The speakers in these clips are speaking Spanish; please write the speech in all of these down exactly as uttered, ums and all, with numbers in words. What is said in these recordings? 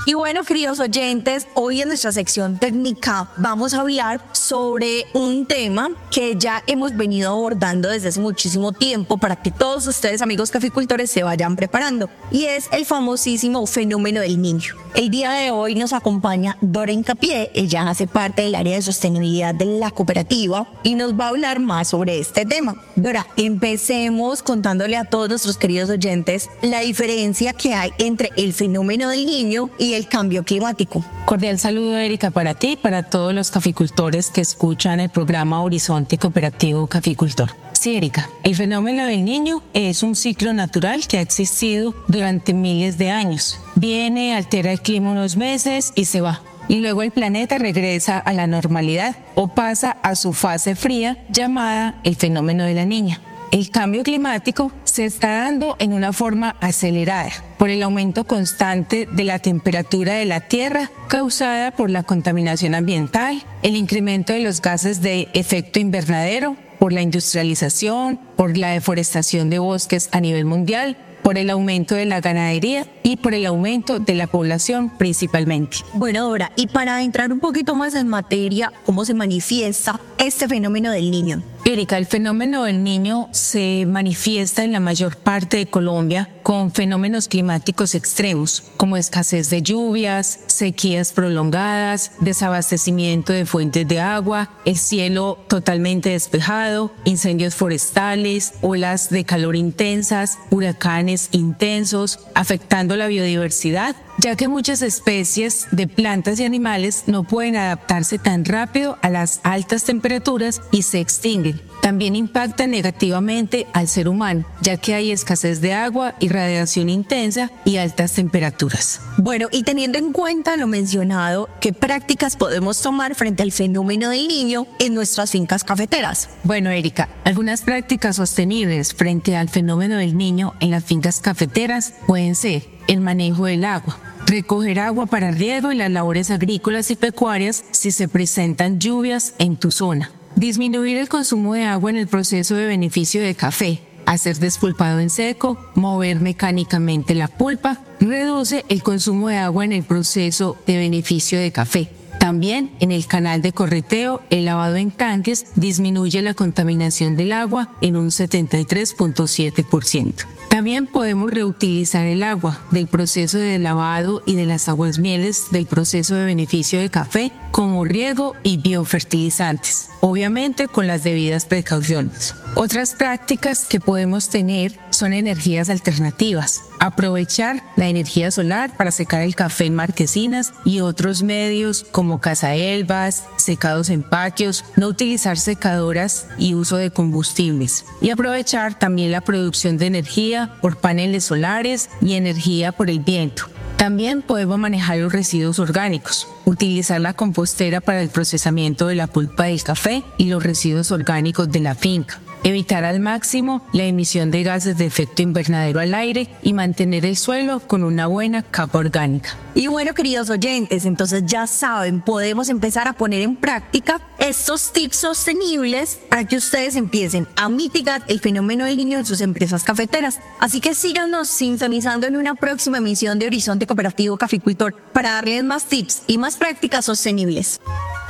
Y bueno, queridos oyentes, hoy en nuestra sección técnica vamos a hablar sobre un tema que ya hemos venido abordando desde hace muchísimo tiempo para que todos ustedes, amigos caficultores, se vayan preparando. Y es el famosísimo fenómeno del niño. El día de hoy nos acompaña Dora Hincapié. Ella hace parte del área de sostenibilidad de la cooperativa y nos va a hablar más sobre este tema. Dora, empecemos contándole a todos nuestros queridos oyentes la diferencia que hay entre el fenómeno del niño y el cambio climático. Cordial saludo, Erika, para ti y para todos los caficultores que escuchan el programa Horizonte Cooperativo Caficultor. Sí, Erika, el fenómeno del niño es un ciclo natural que ha existido durante miles de años. Viene, altera el clima unos meses y se va. Y luego el planeta regresa a la normalidad o pasa a su fase fría llamada el fenómeno de la niña. El cambio climático se está dando en una forma acelerada por el aumento constante de la temperatura de la Tierra causada por la contaminación ambiental, el incremento de los gases de efecto invernadero, por la industrialización, por la deforestación de bosques a nivel mundial, por el aumento de la ganadería y por el aumento de la población principalmente. Bueno, Dora, y para entrar un poquito más en materia, ¿cómo se manifiesta este fenómeno del niño? Erika, el fenómeno del niño se manifiesta en la mayor parte de Colombia con fenómenos climáticos extremos, como escasez de lluvias, sequías prolongadas, desabastecimiento de fuentes de agua, el cielo totalmente despejado, incendios forestales, olas de calor intensas, huracanes intensos, afectando la biodiversidad, ya que muchas especies de plantas y animales no pueden adaptarse tan rápido a las altas temperaturas y se extinguen. También impacta negativamente al ser humano, ya que hay escasez de agua, irradiación intensa y altas temperaturas. Bueno, y teniendo en cuenta lo mencionado, ¿qué prácticas podemos tomar frente al fenómeno del niño en nuestras fincas cafeteras? Bueno, Erika, algunas prácticas sostenibles frente al fenómeno del niño en las fincas cafeteras pueden ser el manejo del agua, recoger agua para riego y las labores agrícolas y pecuarias si se presentan lluvias en tu zona. Disminuir el consumo de agua en el proceso de beneficio de café, hacer despulpado en seco, mover mecánicamente la pulpa, reduce el consumo de agua en el proceso de beneficio de café. También en el canal de correteo, el lavado en tanques disminuye la contaminación del agua en un setenta y tres punto siete por ciento. También podemos reutilizar el agua del proceso de lavado y de las aguas mieles del proceso de beneficio de café como riego y biofertilizantes, obviamente con las debidas precauciones. Otras prácticas que podemos tener son energías alternativas, aprovechar la energía solar para secar el café en marquesinas y otros medios como cazaelvas, secados en patios, no utilizar secadoras y uso de combustibles, y aprovechar también la producción de energía por paneles solares y energía por el viento. También podemos manejar los residuos orgánicos, utilizar la compostera para el procesamiento de la pulpa del café y los residuos orgánicos de la finca. Evitar al máximo la emisión de gases de efecto invernadero al aire y mantener el suelo con una buena capa orgánica. Y bueno, queridos oyentes, entonces ya saben, podemos empezar a poner en práctica estos tips sostenibles para que ustedes empiecen a mitigar el fenómeno del niño en sus empresas cafeteras. Así que síganos sintonizando en una próxima emisión de Horizonte Cooperativo Caficultor para darles más tips y más prácticas sostenibles.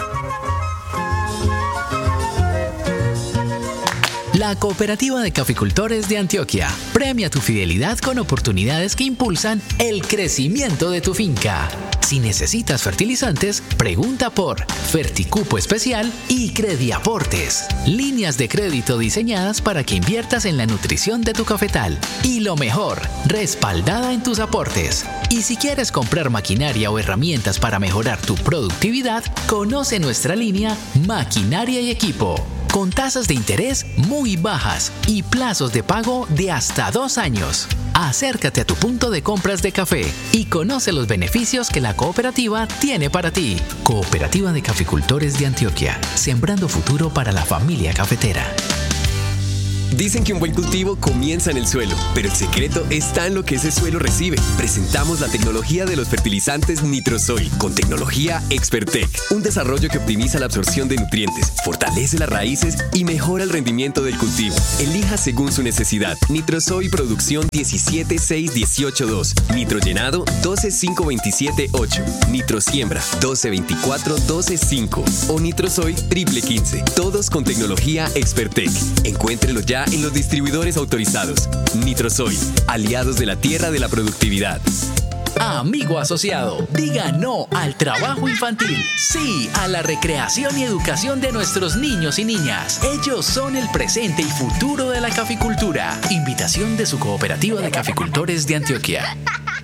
La Cooperativa de Caficultores de Antioquia premia tu fidelidad con oportunidades que impulsan el crecimiento de tu finca. Si necesitas fertilizantes, pregunta por Ferticupo Especial y Crediaportes. Líneas de crédito diseñadas para que inviertas en la nutrición de tu cafetal. Y lo mejor, respaldada en tus aportes. Y si quieres comprar maquinaria o herramientas para mejorar tu productividad, conoce nuestra línea Maquinaria y Equipo, con tasas de interés muy bajas y plazos de pago de hasta dos años. Acércate a tu punto de compras de café y conoce los beneficios que la cooperativa tiene para ti. Cooperativa de Caficultores de Antioquia, sembrando futuro para la familia cafetera. Dicen que un buen cultivo comienza en el suelo, pero el secreto está en lo que ese suelo recibe. Presentamos la tecnología de los fertilizantes Nitrosoil con tecnología Expertec, un desarrollo que optimiza la absorción de nutrientes, fortalece las raíces y mejora el rendimiento del cultivo. Elija según su necesidad. Nitrosoil producción diecisiete seis dieciocho dos, Nitrogenado doce cinco veintisiete ocho, Nitrosiembra doce veinticuatro doce cinco o Nitrosoil triple quince, todos con tecnología Expertec. Encuéntrelo ya en los distribuidores autorizados. Nitrosoil, aliados de la tierra de la productividad. Amigo asociado, diga no al trabajo infantil, sí a la recreación y educación de nuestros niños y niñas. Ellos son el presente y futuro de la caficultura. Invitación de su cooperativa de caficultores de Antioquia.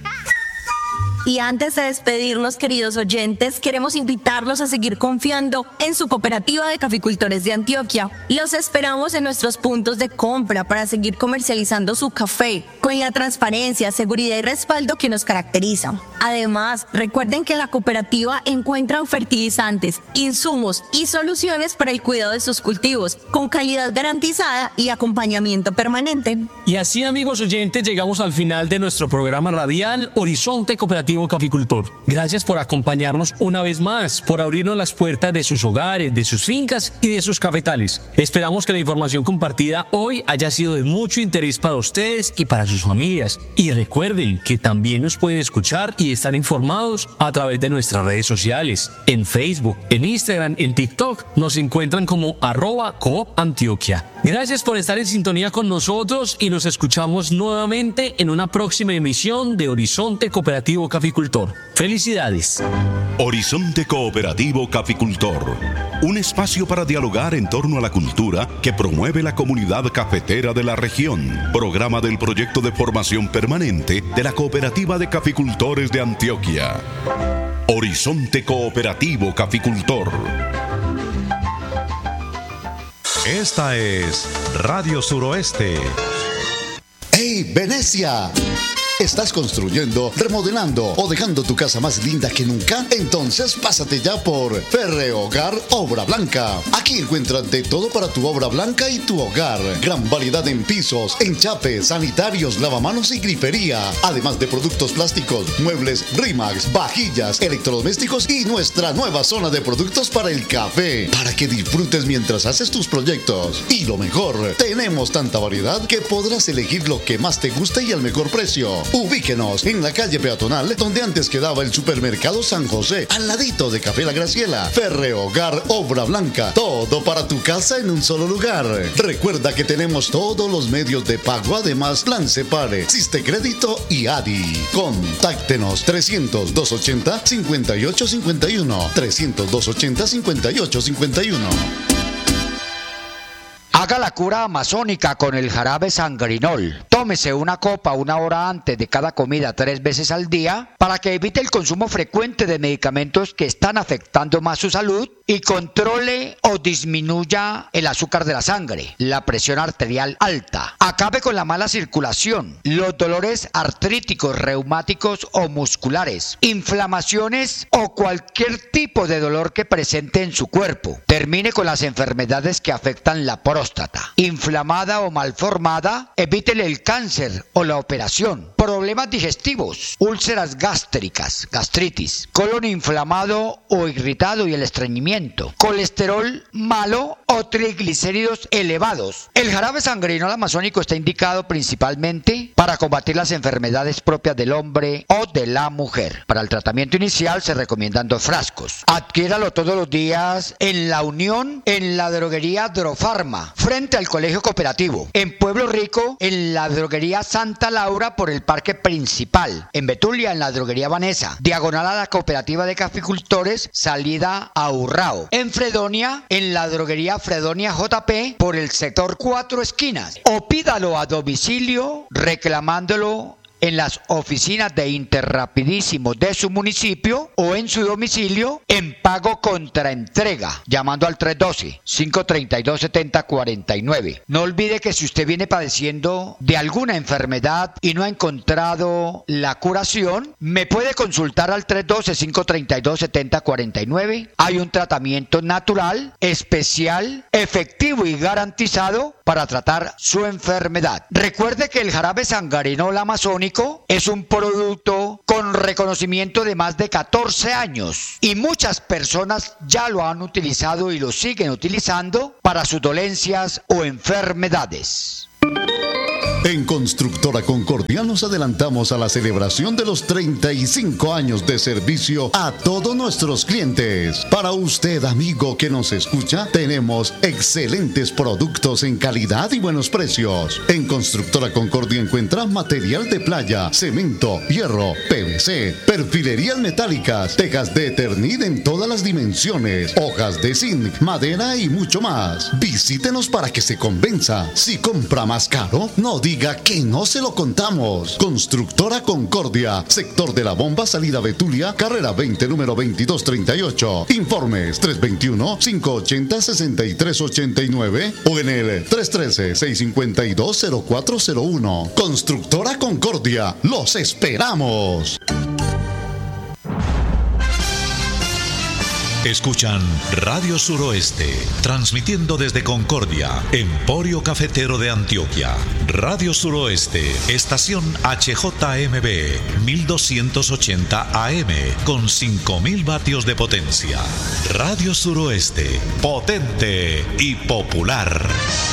Y antes de despedirnos, queridos oyentes, queremos invitarlos a seguir confiando en su cooperativa de caficultores de Antioquia. Los esperamos en nuestros puntos de compra para seguir comercializando su café con la transparencia, seguridad y respaldo que nos caracteriza. Además, recuerden que en la cooperativa encuentran fertilizantes, insumos y soluciones para el cuidado de sus cultivos, con calidad garantizada y acompañamiento permanente. Y así, amigos oyentes, llegamos al final de nuestro programa radial Horizonte Cooperativo Caficultor. Gracias por acompañarnos una vez más, por abrirnos las puertas de sus hogares, de sus fincas y de sus cafetales. Esperamos que la información compartida hoy haya sido de mucho interés para ustedes y para sus familias. Y recuerden que también nos pueden escuchar y estar informados a través de nuestras redes sociales. En Facebook, en Instagram, en TikTok nos encuentran como arroba Coop Antioquia. Gracias por estar en sintonía con nosotros y nos escuchamos nuevamente en una próxima emisión de Horizonte Cooperativo Caficultor. ¡Felicidades! Horizonte Cooperativo Caficultor, un espacio para dialogar en torno a la cultura que promueve la comunidad cafetera de la región. Programa del proyecto de formación permanente de la Cooperativa de Caficultores de Antioquia. Horizonte Cooperativo Caficultor. Esta es Radio Suroeste. ¡Hey, Venecia! ¿Estás construyendo, remodelando o dejando tu casa más linda que nunca? Entonces pásate ya por Ferrehogar Obra Blanca. Aquí encuentras de todo para tu obra blanca y tu hogar. Gran variedad en pisos, enchapes, sanitarios, lavamanos y grifería. Además de productos plásticos, muebles Rimax, vajillas, electrodomésticos y nuestra nueva zona de productos para el café. Para que disfrutes mientras haces tus proyectos. Y lo mejor, tenemos tanta variedad que podrás elegir lo que más te guste y al mejor precio. Ubíquenos en la calle peatonal donde antes quedaba el supermercado San José, al ladito de Café La Graciela. Ferrehogar Obra Blanca, todo para tu casa en un solo lugar. Recuerda que tenemos todos los medios de pago, además Plan Separe, Siste Crédito y A D I. Contáctenos trescientos, doscientos ochenta, cincuenta y ocho cincuenta y uno, trescientos, doscientos ochenta, cincuenta y ocho cincuenta y uno. Haga la cura amazónica con el jarabe sangrinol. Tómese una copa una hora antes de cada comida tres veces al día para que evite el consumo frecuente de medicamentos que están afectando más su salud y controle o disminuya el azúcar de la sangre, la presión arterial alta. Acabe con la mala circulación, los dolores artríticos, reumáticos o musculares, inflamaciones o cualquier tipo de dolor que presente en su cuerpo. Termine con las enfermedades que afectan la próstata. Inflamada o malformada, evítele el cáncer o la operación. Problemas digestivos, úlceras gástricas, gastritis, colon inflamado o irritado y el estreñimiento, colesterol malo o triglicéridos elevados. El jarabe sangrinol amazónico está indicado principalmente para combatir las enfermedades propias del hombre o de la mujer. Para el tratamiento inicial se recomiendan dos frascos. Adquiéralo todos los días en La Unión, en la droguería Drofarma, frente al Colegio Cooperativo. En Pueblo Rico, en la droguería Santa Laura por el Parque Principal. En Betulia, en la droguería Vanessa. Diagonal a la Cooperativa de Caficultores, salida a Urrao. En Fredonia, en la droguería Fredonia J P por el sector Cuatro Esquinas. O pídalo a domicilio reclamándolo en las oficinas de Interrapidísimo de su municipio o en su domicilio en pago contra entrega, llamando al tres uno dos, cinco tres dos, siete cero cuatro nueve. No olvide que si usted viene padeciendo de alguna enfermedad y no ha encontrado la curación, me puede consultar al tres uno dos, cinco tres dos, siete cero cuatro nueve. Hay un tratamiento natural, especial, efectivo y garantizado para tratar su enfermedad. Recuerde que el jarabe sangarinol amazónico es un producto con reconocimiento de más de catorce años y muchas personas ya lo han utilizado y lo siguen utilizando para sus dolencias o enfermedades. En Constructora Concordia nos adelantamos a la celebración de los treinta y cinco años de servicio a todos nuestros clientes. Para usted, amigo que nos escucha, tenemos excelentes productos en calidad y buenos precios. En Constructora Concordia encuentra material de playa, cemento, hierro, P V C, perfilerías metálicas, tejas de Eternit en todas las dimensiones, hojas de zinc, madera y mucho más. Visítenos para que se convenza. Si compra más caro, no diga que no se lo contamos. Constructora Concordia, sector de la Bomba, salida Betulia, carrera veinte, número veintidós treinta y ocho. Informes tres dos uno, cinco ocho cero, seis tres ocho nueve o en el tres uno tres, seis cinco dos, cero cuatro cero uno. Constructora Concordia, los esperamos. Escuchan Radio Suroeste, transmitiendo desde Concordia, Emporio Cafetero de Antioquia. Radio Suroeste, estación H J M B, mil doscientos ochenta A M, con cinco mil vatios de potencia. Radio Suroeste, potente y popular.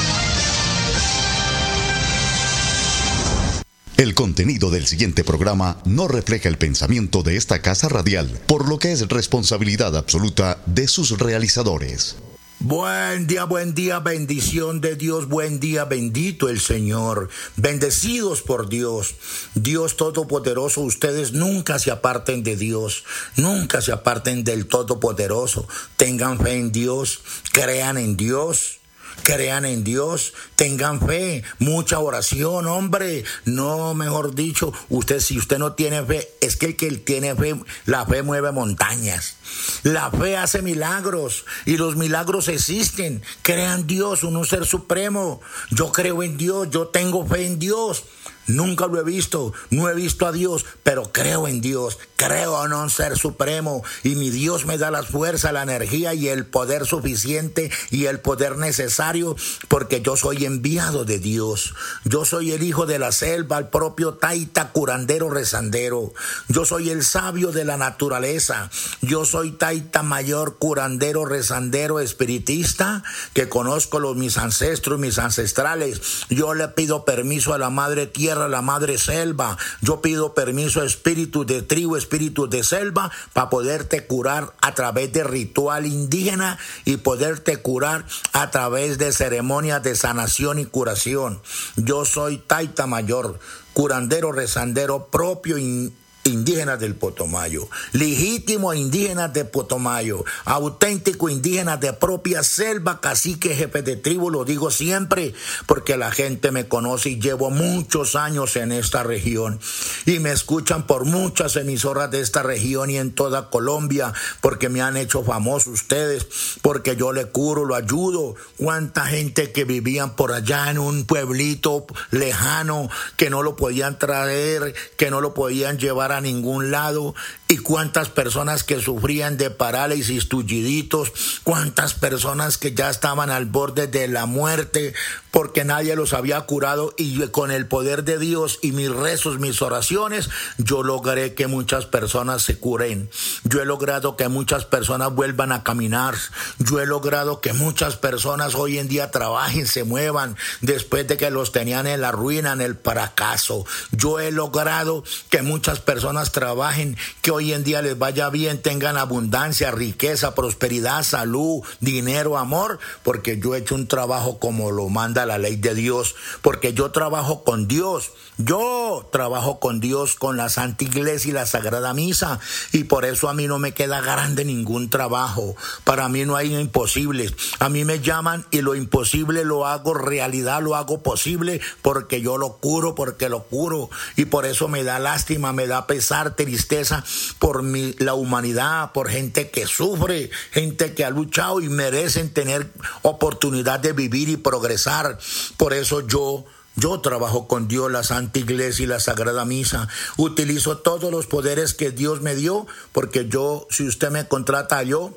El contenido del siguiente programa no refleja el pensamiento de esta casa radial, por lo que es responsabilidad absoluta de sus realizadores. Buen día, buen día, bendición de Dios, buen día, bendito el Señor, bendecidos por Dios, Dios Todopoderoso. Ustedes nunca se aparten de Dios, nunca se aparten del Todopoderoso. Tengan fe en Dios, crean en Dios. Crean en Dios, tengan fe, mucha oración, hombre. No, mejor dicho, usted si usted no tiene fe, es que el que tiene fe, la fe mueve montañas. La fe hace milagros y los milagros existen. Crean en Dios, un ser supremo. Yo creo en Dios, yo tengo fe en Dios. Nunca lo he visto, no he visto a Dios, pero creo en Dios, creo en un ser supremo y mi Dios me da la fuerza, la energía y el poder suficiente y el poder necesario porque yo soy enviado de Dios. Yo soy el hijo de la selva, el propio taita curandero rezandero. Yo soy el sabio de la naturaleza. Yo soy taita mayor curandero rezandero espiritista que conozco los mis ancestros, mis ancestrales. Yo le pido permiso a la madre tierra, a la madre selva. Yo pido permiso a espíritus de tribu, espíritus de selva, para poderte curar a través de ritual indígena y poderte curar a través de ceremonias de sanación y curación. Yo soy taita mayor, curandero rezandero propio in- indígenas del Putumayo, legítimo indígenas de Putumayo, auténtico indígenas de propia selva, cacique, jefe de tribu, lo digo siempre porque la gente me conoce y llevo muchos años en esta región y me escuchan por muchas emisoras de esta región y en toda Colombia porque me han hecho famoso ustedes, porque yo le curo, lo ayudo. Cuánta gente que vivían por allá en un pueblito lejano que no lo podían traer, que no lo podían llevar a ningún lado, y cuántas personas que sufrían de parálisis, tulliditos, cuántas personas que ya estaban al borde de la muerte porque nadie los había curado, y con el poder de Dios y mis rezos, mis oraciones, yo logré que muchas personas se curen. Yo he logrado que muchas personas vuelvan a caminar. Yo he logrado que muchas personas hoy en día trabajen, se muevan después de que los tenían en la ruina, en el fracaso. Yo he logrado que muchas personas trabajen, que hoy en día les vaya bien, tengan abundancia, riqueza, prosperidad, salud, dinero, amor, porque yo he hecho un trabajo como lo manda entienda la ley de Dios, porque yo trabajo con Dios. Yo trabajo con Dios, con la Santa Iglesia y la Sagrada Misa, y por eso a mí no me queda grande ningún trabajo. Para mí no hay imposibles. A mí me llaman y lo imposible lo hago realidad, lo hago posible, porque yo lo curo, porque lo curo. Y por eso me da lástima, me da pesar, tristeza por mi, la humanidad, por gente que sufre, gente que ha luchado y merecen tener oportunidad de vivir y progresar. Por eso yo Yo trabajo con Dios, la Santa Iglesia y la Sagrada Misa. Utilizo todos los poderes que Dios me dio, porque yo, si usted me contrata, yo...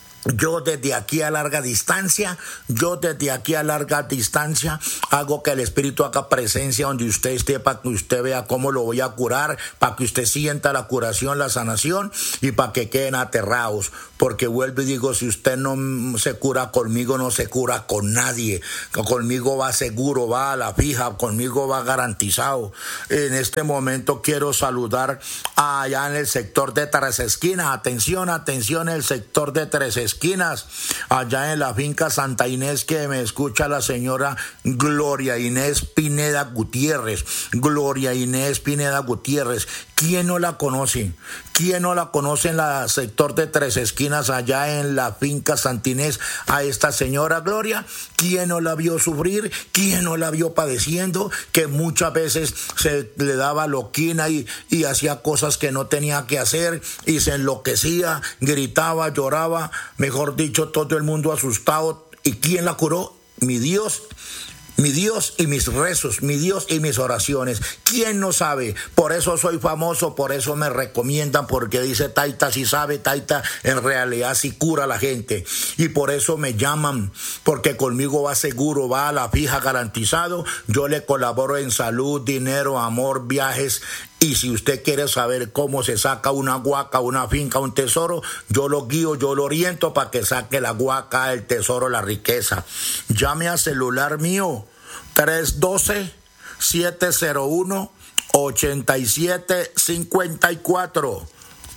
Yo desde aquí a larga distancia, yo desde aquí a larga distancia hago que el Espíritu haga presencia donde usted esté, para que usted vea cómo lo voy a curar, para que usted sienta la curación, la sanación, y para que queden aterrados. Porque vuelvo y digo, si usted no se cura conmigo, no se cura con nadie. Conmigo va seguro, va a la fija, conmigo va garantizado. En este momento quiero saludar allá en el sector de Tres Esquinas. Atención, atención, el sector de Tres Esquinas. Esquinas, allá en la finca Santa Inés, que me escucha la señora Gloria Inés Pineda Gutiérrez. Gloria Inés Pineda Gutiérrez. ¿Quién no la conoce? ¿Quién no la conoce en el sector de Tres Esquinas, allá en la finca Santa Inés, a esta señora Gloria? ¿Quién no la vio sufrir? ¿Quién no la vio padeciendo? Que muchas veces se le daba loquina y, y hacía cosas que no tenía que hacer, y se enloquecía, gritaba, lloraba, mejor dicho, todo el mundo asustado. ¿Y quién la curó? Mi Dios. Mi Dios y mis rezos, mi Dios y mis oraciones. ¿Quién no sabe? Por eso soy famoso, por eso me recomiendan, porque dice Taita si sabe, Taita en realidad sí cura a la gente. Y por eso me llaman, porque conmigo va seguro, va a la fija garantizado. Yo le colaboro en salud, dinero, amor, viajes. Y si usted quiere saber cómo se saca una huaca, una finca, un tesoro, yo lo guío, yo lo oriento para que saque la huaca, el tesoro, la riqueza. Llame al celular mío, tres uno dos, siete cero uno, ocho siete cinco cuatro.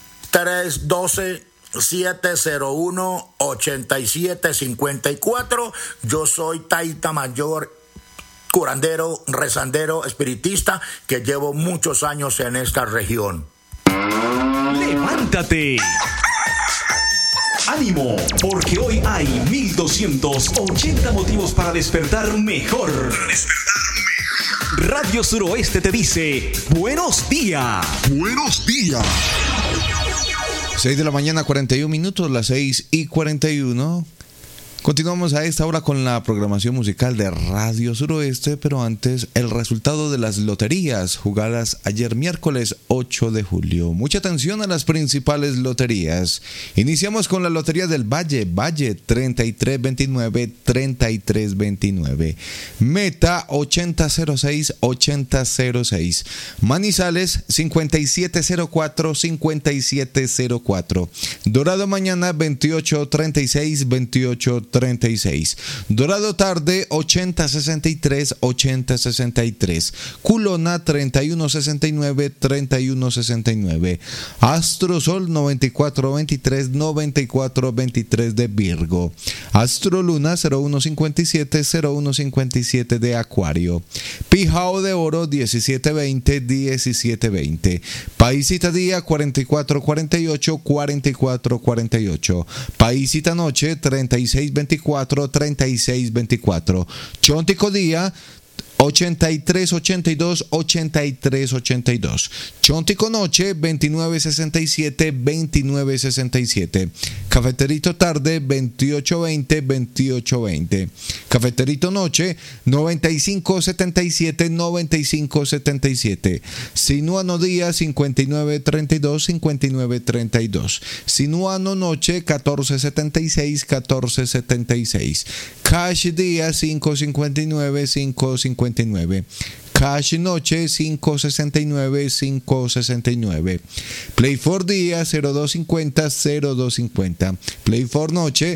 tres uno dos, siete cero uno, ocho siete cinco cuatro. Yo soy Taita Mayor, curandero, rezandero, espiritista, que llevo muchos años en esta región. ¡Levántate! ¡Ánimo! Porque hoy hay mil doscientos ochenta motivos para despertar mejor. Radio Suroeste te dice buenos días. Buenos días. seis de la mañana, cuarenta y un minutos, las seis y cuarenta y uno. Continuamos a esta hora con la programación musical de Radio Suroeste, pero antes el resultado de las loterías jugadas ayer miércoles ocho de julio. Mucha atención a las principales loterías. Iniciamos con la Lotería del Valle, Valle treinta y tres veintinueve, treinta y tres veintinueve. Meta ochenta cero seis, ochenta cero seis. Manizales cincuenta y siete cero cuatro, cincuenta y siete cero cuatro. Dorado Mañana veintiocho treinta y seis, veintiocho treinta y seis. Dorado Tarde ochenta sesenta y tres, ochenta sesenta y tres. Culona treinta y uno sesenta y nueve, treinta y uno sesenta y nueve. Astro Sol noventa y cuatro veintitrés, noventa y cuatro veintitrés de Virgo. Astro Luna cero uno cincuenta y siete, cero uno cincuenta y siete de Acuario. Pijao de Oro diecisiete veinte, diecisiete veinte. Paisita Día cuarenta y cuatro cuarenta y ocho, cuarenta y cuatro cuarenta y ocho. Paisita Noche treinta y seis veinticuatro, treinta y seis veinticuatro. Chontico Día ochenta y tres ochenta y dos, ochenta y tres ochenta y dos. Chontico Noche veintinueve sesenta y siete, veintinueve sesenta y siete. Cafeterito Tarde veintiocho veinte, veintiocho veinte. Cafeterito Noche noventa y cinco setenta y siete, noventa y cinco setenta y siete. Sinuano Día cincuenta y nueve treinta y dos, cincuenta y nueve treinta y dos. Sinuano Noche catorce setenta y seis, catorce setenta y seis. Cash Día cinco cincuenta y nueve, cinco cincuenta y nueve. Cash Noche cinco sesenta y nueve, cinco sesenta y nueve. Play for Día cero dos cincuenta, cero dos cincuenta. Play for Noche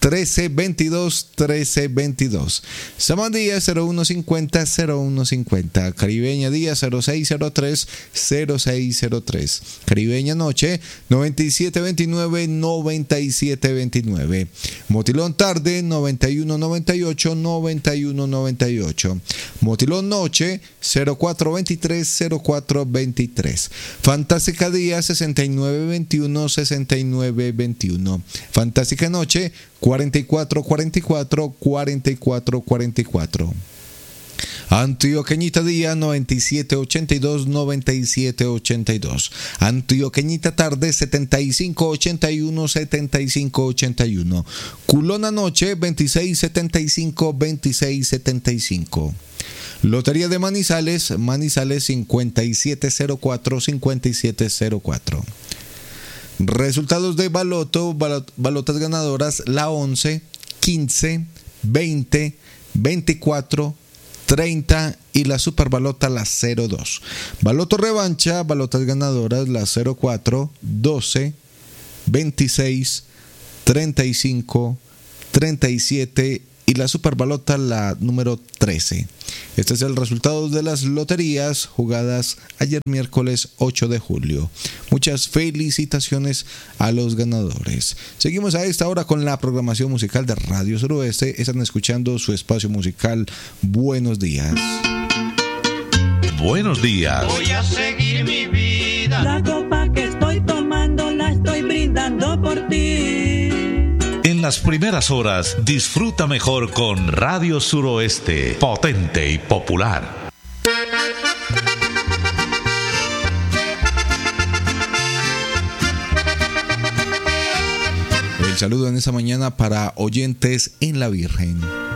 trece veintidós, trece veintidós. Samandía cero uno cincuenta, cero uno cincuenta. Caribeña Día cero seis cero tres, cero seis cero tres. Caribeña Noche noventa y siete veintinueve, noventa y siete veintinueve. Motilón Tarde noventa y uno noventa y ocho, noventa y uno noventa y ocho. Motilón Noche cero cuatro veintitrés, cero cuatro veintitrés. Fantástica Día sesenta y nueve veintiuno, sesenta y nueve veintiuno. Fantástica Noche cuarenta y cuatro cuarenta y cuatro, cuarenta y cuatro cuarenta y cuatro. Antioqueñita Día noventa y siete ochenta y dos, noventa y siete ochenta y dos. Antioqueñita Tarde setenta y cinco ochenta y uno, setenta y cinco ochenta y uno. Culona Noche veintiséis setenta y cinco, veintiséis setenta y cinco. Lotería de Manizales, Manizales cincuenta y siete cero cuatro, cincuenta y siete cero cuatro. Resultados de Baloto, balotas ganadoras, la once, quince, veinte, veinticuatro, treinta y la superbalota la cero dos. Baloto revancha, balotas ganadoras, la cero cuatro, doce, veintiséis, treinta y cinco, treinta y siete y la superbalota la número trece. Este es el resultado de las loterías jugadas ayer miércoles ocho de julio. Muchas felicitaciones a los ganadores. Seguimos a esta hora con la programación musical de Radio Suroeste. Están escuchando su espacio musical Buenos Días. Buenos días. Voy a seguir mi vida. La copa que estoy tomando la estoy brindando por ti. En las primeras horas, disfruta mejor con Radio Suroeste, potente y popular. El saludo en esta mañana para oyentes en La Virgen.